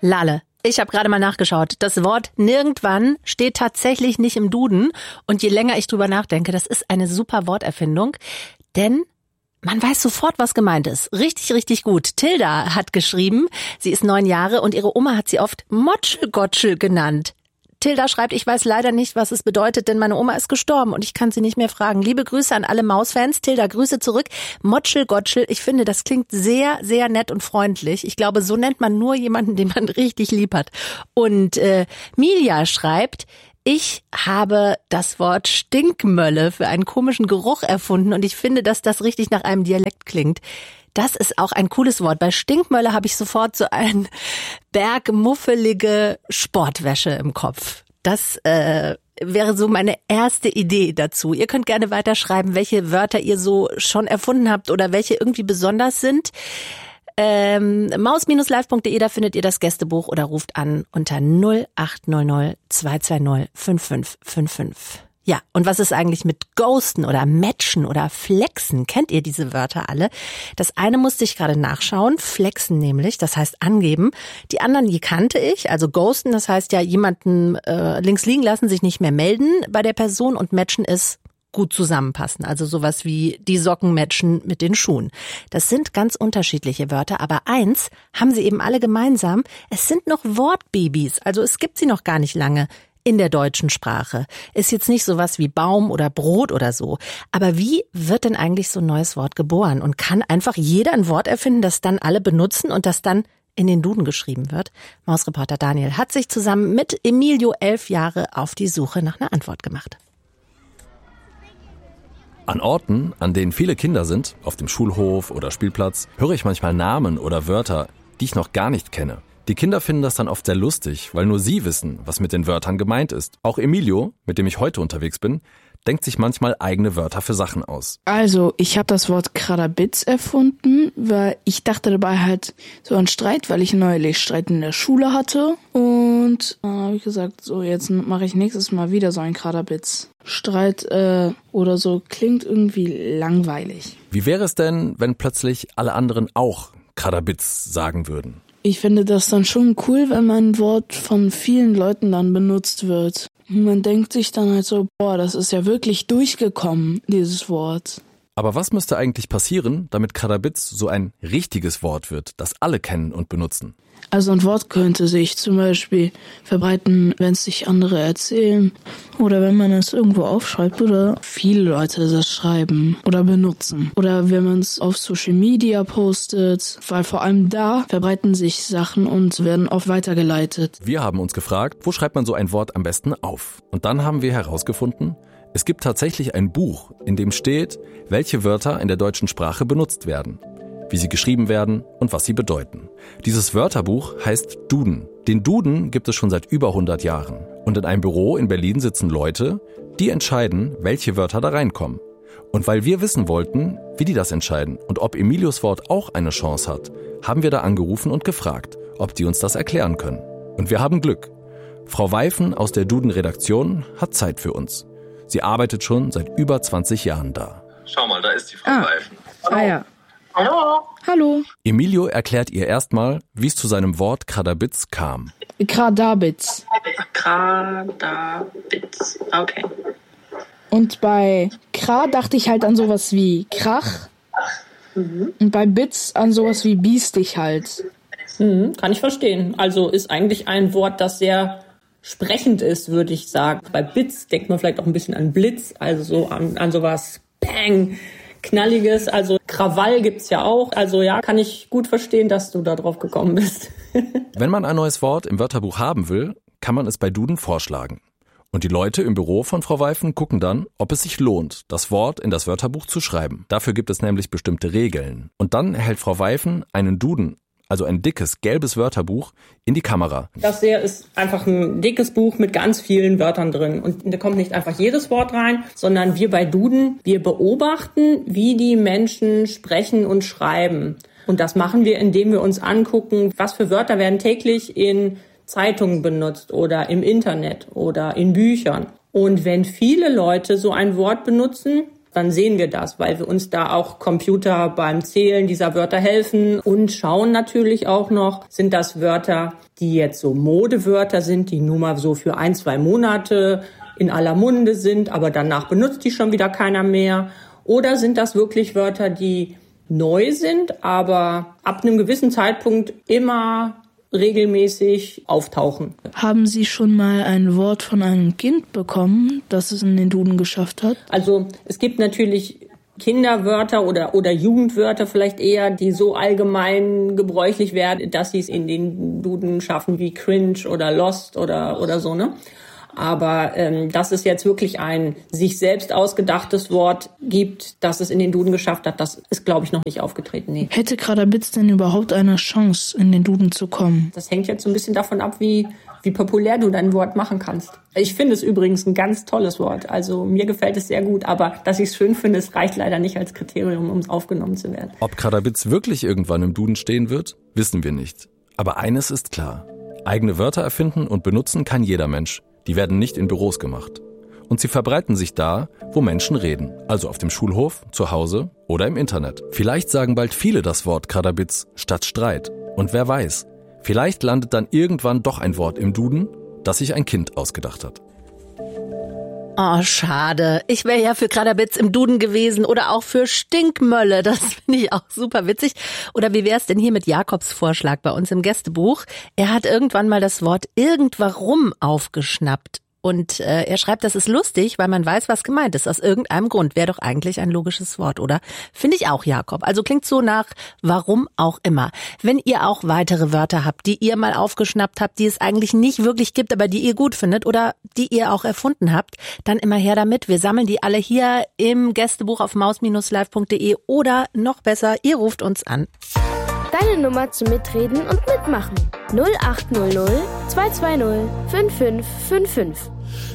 Lalle. Ich habe gerade mal nachgeschaut. Das Wort nirgendwann steht tatsächlich nicht im Duden. Und je länger ich drüber nachdenke, das ist eine super Worterfindung. Denn man weiß sofort, was gemeint ist. Richtig, richtig gut. Tilda hat geschrieben, sie ist 9 Jahre und ihre Oma hat sie oft Motschelgotschel genannt. Tilda schreibt, ich weiß leider nicht, was es bedeutet, denn meine Oma ist gestorben und ich kann sie nicht mehr fragen. Liebe Grüße an alle Mausfans. Tilda, Grüße zurück. Motschelgotschel, ich finde, das klingt sehr, sehr nett und freundlich. Ich glaube, so nennt man nur jemanden, den man richtig lieb hat. Und Milja schreibt, ich habe das Wort Stinkmölle für einen komischen Geruch erfunden und ich finde, dass das richtig nach einem Dialekt klingt. Das ist auch ein cooles Wort. Bei Stinkmölle habe ich sofort so einen Berg muffelige Sportwäsche im Kopf. Das wäre so meine erste Idee dazu. Ihr könnt gerne weiterschreiben, welche Wörter ihr so schon erfunden habt oder welche irgendwie besonders sind. maus-live.de, da findet ihr das Gästebuch oder ruft an unter 0800 220 5555. Ja, und was ist eigentlich mit Ghosten oder Matchen oder Flexen? Kennt ihr diese Wörter alle? Das eine musste ich gerade nachschauen, Flexen nämlich, das heißt angeben. Die anderen, die kannte ich, also Ghosten, das heißt ja jemanden links liegen lassen, sich nicht mehr melden bei der Person, und Matchen ist gut zusammenpassen, also sowas wie die Socken matchen mit den Schuhen. Das sind ganz unterschiedliche Wörter, aber eins haben sie eben alle gemeinsam, es sind noch Wortbabys, also es gibt sie noch gar nicht lange. In der deutschen Sprache. Ist jetzt nicht sowas wie Baum oder Brot oder so. Aber wie wird denn eigentlich so ein neues Wort geboren? Und kann einfach jeder ein Wort erfinden, das dann alle benutzen und das dann in den Duden geschrieben wird? Mausreporter Daniel hat sich zusammen mit Emilio 11 Jahre auf die Suche nach einer Antwort gemacht. An Orten, an denen viele Kinder sind, auf dem Schulhof oder Spielplatz, höre ich manchmal Namen oder Wörter, die ich noch gar nicht kenne. Die Kinder finden das dann oft sehr lustig, weil nur sie wissen, was mit den Wörtern gemeint ist. Auch Emilio, mit dem ich heute unterwegs bin, denkt sich manchmal eigene Wörter für Sachen aus. Also, ich habe das Wort Kradabitz erfunden, weil ich dachte dabei halt so an Streit, weil ich neulich Streit in der Schule hatte. Und habe ich gesagt, so jetzt mache ich nächstes Mal wieder so ein Kradabitz. Streit oder so klingt irgendwie langweilig. Wie wäre es denn, wenn plötzlich alle anderen auch Kradabitz sagen würden? Ich finde das dann schon cool, wenn mein Wort von vielen Leuten dann benutzt wird. Man denkt sich dann halt so, boah, das ist ja wirklich durchgekommen, dieses Wort. Aber was müsste eigentlich passieren, damit Kradabitz so ein richtiges Wort wird, das alle kennen und benutzen? Also ein Wort könnte sich zum Beispiel verbreiten, wenn es sich andere erzählen oder wenn man es irgendwo aufschreibt oder viele Leute das schreiben oder benutzen. Oder wenn man es auf Social Media postet, weil vor allem da verbreiten sich Sachen und werden oft weitergeleitet. Wir haben uns gefragt, wo schreibt man so ein Wort am besten auf? Und dann haben wir herausgefunden, es gibt tatsächlich ein Buch, in dem steht, welche Wörter in der deutschen Sprache benutzt werden, wie sie geschrieben werden und was sie bedeuten. Dieses Wörterbuch heißt Duden. Den Duden gibt es schon seit über 100 Jahren. Und in einem Büro in Berlin sitzen Leute, die entscheiden, welche Wörter da reinkommen. Und weil wir wissen wollten, wie die das entscheiden und ob Emilios Wort auch eine Chance hat, haben wir da angerufen und gefragt, ob die uns das erklären können. Und wir haben Glück. Frau Weifen aus der Duden-Redaktion hat Zeit für uns. Sie arbeitet schon seit über 20 Jahren da. Schau mal, da ist die Frau Weifen. Hallo. Ja. Hallo. Hallo. Emilio erklärt ihr erstmal, wie es zu seinem Wort Kradabitz kam. Kradabitz. Kradabitz. Okay. Und bei Kra dachte ich halt an sowas wie Krach. Und bei Bitz an sowas wie biestig halt. Kann ich verstehen. Also ist eigentlich ein Wort, das sehr sprechend ist, würde ich sagen. Bei Bitz denkt man vielleicht auch ein bisschen an Blitz, also so an sowas Bang, Knalliges. Also Krawall gibt's ja auch. Also ja, kann ich gut verstehen, dass du da drauf gekommen bist. Wenn man ein neues Wort im Wörterbuch haben will, kann man es bei Duden vorschlagen. Und die Leute im Büro von Frau Weifen gucken dann, ob es sich lohnt, das Wort in das Wörterbuch zu schreiben. Dafür gibt es nämlich bestimmte Regeln. Und dann erhält Frau Weifen einen Duden, also ein dickes, gelbes Wörterbuch, in die Kamera. Das hier ist einfach ein dickes Buch mit ganz vielen Wörtern drin. Und da kommt nicht einfach jedes Wort rein, sondern wir bei Duden, wir beobachten, wie die Menschen sprechen und schreiben. Und das machen wir, indem wir uns angucken, was für Wörter werden täglich in Zeitungen benutzt oder im Internet oder in Büchern. Und wenn viele Leute so ein Wort benutzen, dann sehen wir das, weil wir uns da auch Computer beim Zählen dieser Wörter helfen und schauen natürlich auch noch, sind das Wörter, die jetzt so Modewörter sind, die nur mal so für 1-2 Monate in aller Munde sind, aber danach benutzt die schon wieder keiner mehr. Oder sind das wirklich Wörter, die neu sind, aber ab einem gewissen Zeitpunkt immer regelmäßig auftauchen. Haben Sie schon mal ein Wort von einem Kind bekommen, das es in den Duden geschafft hat? Also es gibt natürlich Kinderwörter oder Jugendwörter vielleicht eher, die so allgemein gebräuchlich werden, dass sie es in den Duden schaffen, wie cringe oder lost oder so, ne? Aber dass es jetzt wirklich ein sich selbst ausgedachtes Wort gibt, das es in den Duden geschafft hat, das ist, glaube ich, noch nicht aufgetreten. Nee. Hätte Kratabitz denn überhaupt eine Chance, in den Duden zu kommen? Das hängt jetzt so ein bisschen davon ab, wie populär du dein Wort machen kannst. Ich finde es übrigens ein ganz tolles Wort. Also mir gefällt es sehr gut, aber dass ich es schön finde, es reicht leider nicht als Kriterium, um aufgenommen zu werden. Ob Kratabitz wirklich irgendwann im Duden stehen wird, wissen wir nicht. Aber eines ist klar. Eigene Wörter erfinden und benutzen kann jeder Mensch. Die werden nicht in Büros gemacht. Und sie verbreiten sich da, wo Menschen reden. Also auf dem Schulhof, zu Hause oder im Internet. Vielleicht sagen bald viele das Wort Kratabitz statt Streit. Und wer weiß, vielleicht landet dann irgendwann doch ein Wort im Duden, das sich ein Kind ausgedacht hat. Oh, schade. Ich wäre ja für Kratabitz im Duden gewesen oder auch für Stinkmölle. Das finde ich auch super witzig. Oder wie wäre es denn hier mit Jakobs Vorschlag bei uns im Gästebuch? Er hat irgendwann mal das Wort irgendwarum aufgeschnappt. Und er schreibt, das ist lustig, weil man weiß, was gemeint ist. Aus irgendeinem Grund wäre doch eigentlich ein logisches Wort, oder? Finde ich auch, Jakob. Also klingt so nach warum auch immer. Wenn ihr auch weitere Wörter habt, die ihr mal aufgeschnappt habt, die es eigentlich nicht wirklich gibt, aber die ihr gut findet oder die ihr auch erfunden habt, dann immer her damit. Wir sammeln die alle hier im Gästebuch auf maus-live.de oder noch besser, ihr ruft uns an. Deine Nummer zum Mitreden und Mitmachen. 0800 220 5555.